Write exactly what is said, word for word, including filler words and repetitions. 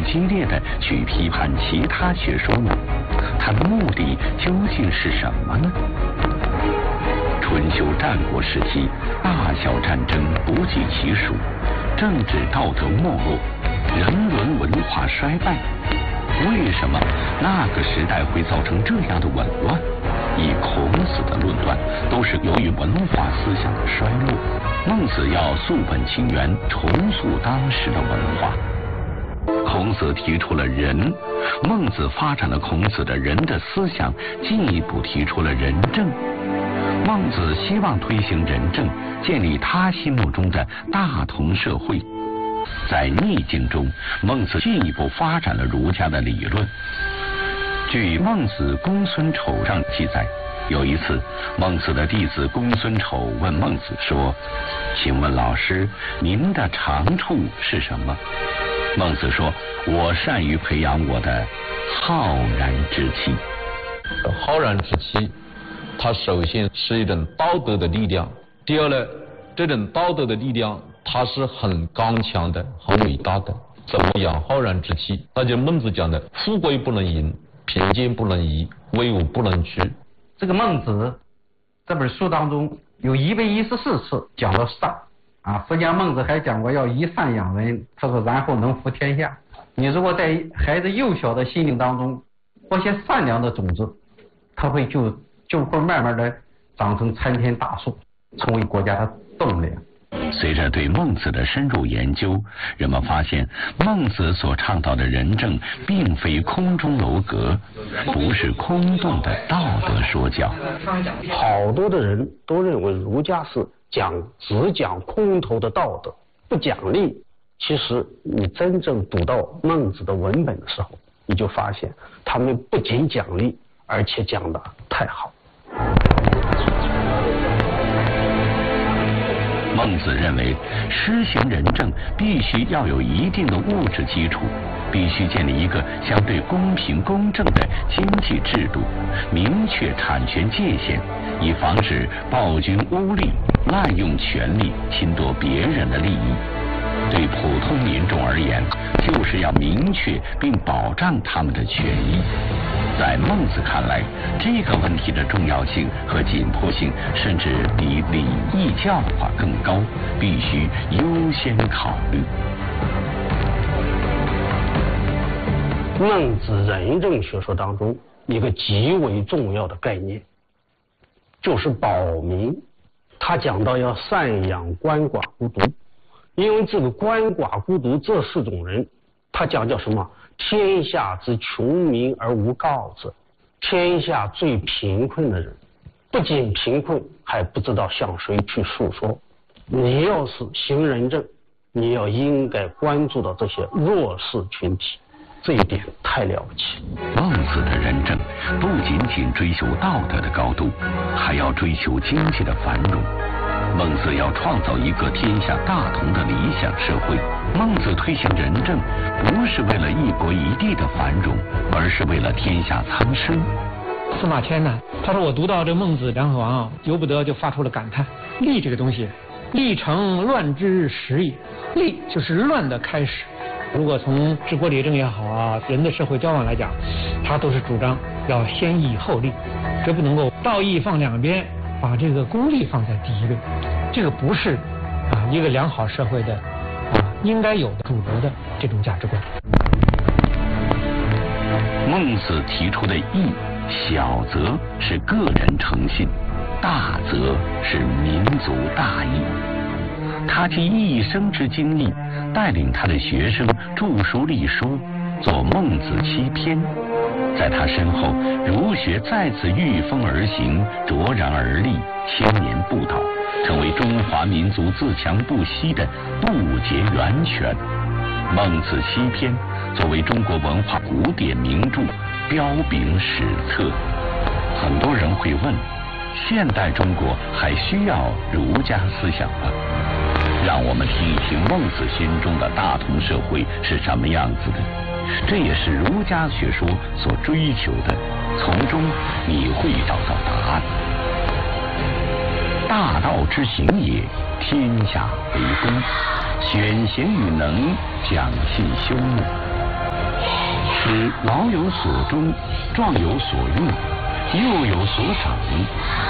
激烈的去批判其他学说呢？他的目的究竟是什么呢？春秋战国时期，大小战争不计其数，政治道德没落，人伦文化衰败。为什么那个时代会造成这样的紊乱？以孔子的论断，都是由于文化思想的衰落。孟子要溯本清源，重塑当时的文化。孔子提出了仁，孟子发展了孔子的仁的思想，进一步提出了仁政。孟子希望推行仁政，建立他心目中的大同社会。在逆境中，孟子进一步发展了儒家的理论。据《孟子·公孙丑上》记载，有一次，孟子的弟子公孙丑问孟子说：“请问老师，您的长处是什么？”孟子说：“我善于培养我的浩然之气。” 浩然之气，它首先是一种道德的力量。第二呢，这种道德的力量，它是很刚强的，很伟大的。怎么养浩然之气？那就孟子讲的：富贵不能淫，贫贱不能移，威武不能屈。 这个孟子这本书当中有一百一十四次讲到善啊，佛家孟子还讲过要以善养人，他说然后能服天下。你如果在孩子幼小的心灵当中播些善良的种子，他会就就会慢慢的长成参天大树，成为国家的栋梁。 随着对孟子的深入研究，人们发现孟子所倡导的仁政并非空中楼阁，不是空洞的道德说教。 好多的人都认为儒家是讲只讲空头的道德，不讲理。其实你真正读到孟子的文本的时候，你就发现他们不仅讲理，而且讲得太好。 孟子认为，施行仁政必须要有一定的物质基础，必须建立一个相对公平公正的经济制度，明确产权界限，以防止暴君污吏滥用权力侵夺别人的利益。对普通民众而言，就是要明确并保障他们的权益。在孟子看来，这个问题的重要性和紧迫性甚至比礼义教化更高，必须优先考虑。 孟子仁政学说当中一个极为重要的概念就是保民。他讲到要赡养鳏寡孤独，因为这个鳏寡孤独这四种人，他讲叫什么？天下之穷民而无告者，天下最贫困的人，不仅贫困，还不知道向谁去诉说。你要是行仁政，你要应该关注到这些弱势群体，这一点太了不起。 孟子的仁政不仅仅追求道德的高度，还要追求经济的繁荣。孟子要创造一个天下大同的理想社会。孟子推行仁政，不是为了一国一地的繁荣，而是为了天下苍生。 司马迁呢，他说我读到这孟子梁皇啊，由不得就发出了感叹：利这个东西，利成乱之始也。利就是乱的开始。如果从治国理政也好啊，人的社会交往来讲，他都是主张要先义后利，绝不能够道义放两边，把这个功利放在第一位。这个不是啊一个良好社会的啊应该有的主流的这种价值观。 孟子提出的义，小则是个人诚信，大则是民族大义。他集一生之精力，带领他的学生著书立说，做孟子七篇。在他身后，儒学再次御风而行，卓然而立，千年不倒，成为中华民族自强不息的不竭源泉。孟子七篇作为中国文化古典名著，彪炳史册。很多人会问，现代中国还需要儒家思想吗？让我们听一听孟子心中的大同社会是什么样子的，这也是儒家学说所追求的，从中你会找到答案。大道之行也，天下为公，选贤与能，讲信修睦。 之老有所终，壮有所用，幼有所长。